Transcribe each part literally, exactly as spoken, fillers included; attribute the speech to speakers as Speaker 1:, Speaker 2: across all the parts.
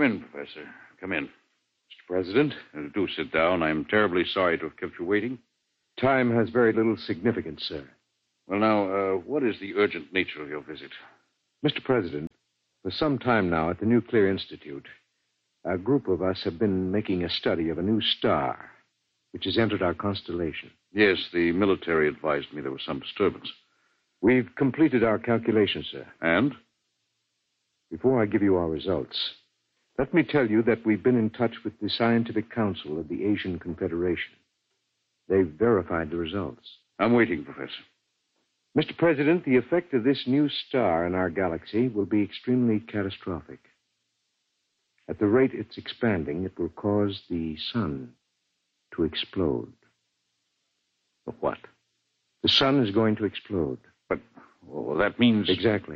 Speaker 1: Come in, Professor. Come in.
Speaker 2: Mister President?
Speaker 1: Uh, do sit down. I'm terribly sorry to have kept you waiting.
Speaker 2: Time has very little significance, sir.
Speaker 1: Well, now, uh, what is the urgent nature of your visit?
Speaker 2: Mister President, for some time now at the Nuclear Institute, a group of us have been making a study of a new star which has entered our constellation.
Speaker 1: Yes, the military advised me there was some disturbance.
Speaker 2: We've completed our calculations, sir.
Speaker 1: And?
Speaker 2: Before I give you our results, let me tell you that we've been in touch with the Scientific Council of the Asian Confederation. They've verified the results.
Speaker 1: I'm waiting, Professor.
Speaker 2: Mister President, the effect of this new star in our galaxy will be extremely catastrophic. At the rate it's expanding, it will cause the sun to explode.
Speaker 1: What?
Speaker 2: The sun is going to explode.
Speaker 1: But, well, that means...
Speaker 2: Exactly.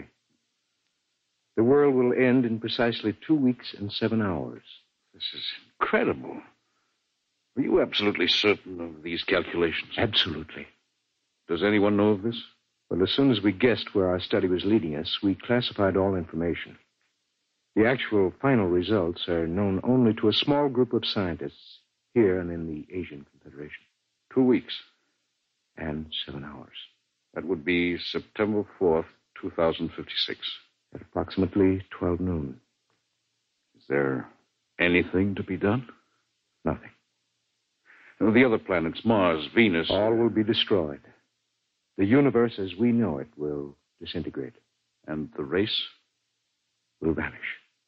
Speaker 2: The world will end in precisely two weeks and seven hours.
Speaker 1: This is incredible. Are you absolutely certain of these calculations?
Speaker 2: Absolutely.
Speaker 1: Does anyone know of this?
Speaker 2: Well, as soon as we guessed where our study was leading us, we classified all information. The actual final results are known only to a small group of scientists here and in the Asian Confederation.
Speaker 1: Two weeks.
Speaker 2: And seven hours.
Speaker 1: That would be September fourth, two thousand fifty-six.
Speaker 2: At approximately twelve noon.
Speaker 1: Is there anything to be done?
Speaker 2: Nothing.
Speaker 1: Now, the other planets, Mars, Venus...
Speaker 2: All will be destroyed. The universe as we know it will disintegrate.
Speaker 1: And the race?
Speaker 2: Will vanish.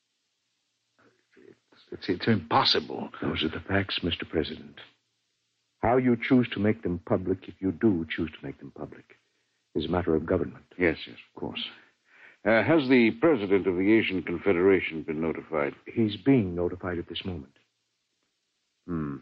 Speaker 1: It's, it's, it's impossible.
Speaker 2: Those are the facts, Mister President. How you choose to make them public, if you do choose to make them public, is a matter of government.
Speaker 1: Yes, yes, of course. Uh, has the president of the Asian Confederation been notified?
Speaker 2: He's being notified at this moment.
Speaker 1: Hmm.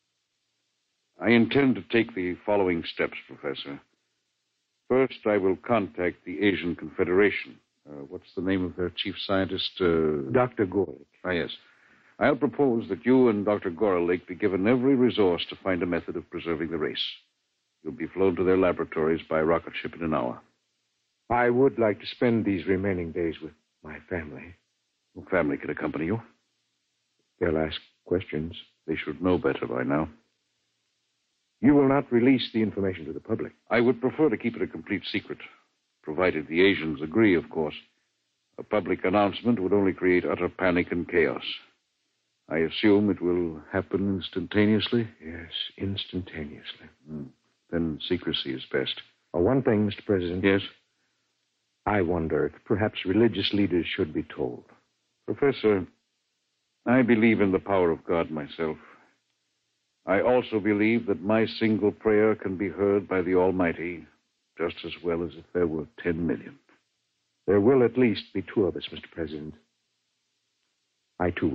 Speaker 1: I intend to take the following steps, Professor. First, I will contact the Asian Confederation. Uh, what's the name of their chief scientist? Uh...
Speaker 2: Doctor Gorelick.
Speaker 1: Ah, yes. I'll propose that you and Doctor Gorelick be given every resource to find a method of preserving the race. You'll be flown to their laboratories by rocket ship in an hour.
Speaker 2: I would like to spend these remaining days with my family.
Speaker 1: Your family can accompany you.
Speaker 2: They'll ask questions.
Speaker 1: They should know better by now.
Speaker 2: You will not release the information to the public.
Speaker 1: I would prefer to keep it a complete secret, provided the Asians agree, of course. A public announcement would only create utter panic and chaos. I assume it will happen instantaneously?
Speaker 2: Yes, instantaneously.
Speaker 1: Hmm. Then secrecy is best.
Speaker 2: Oh, one thing, Mister President.
Speaker 1: Yes?
Speaker 2: I wonder if perhaps religious leaders should be told.
Speaker 1: Professor, I believe in the power of God myself. I also believe that my single prayer can be heard by the Almighty just as well as if there were ten million.
Speaker 2: There will at least be two of us, Mister President. I, too, will